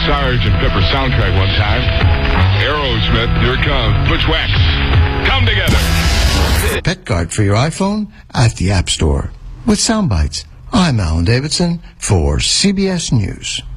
Sgt. Pepper soundtrack one time. Aerosmith, here it comes. Bushwhacks. Come together. Pet Guard for your iPhone at the App Store. With sound bites. I'm Alan Davidson for CBS News.